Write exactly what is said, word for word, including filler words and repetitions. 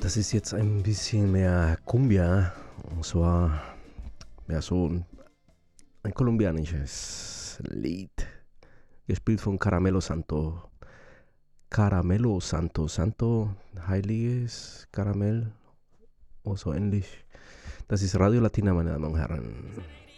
das ist jetzt ein bisschen mehr Cumbia. Und zwar ja, so ein, ein kolumbianisches Lied, gespielt von Caramelo Santo. Caramelo Santo, Santo, heiliges Karamell oder so ähnlich. Das ist Radio Latina, meine Damen und Herren.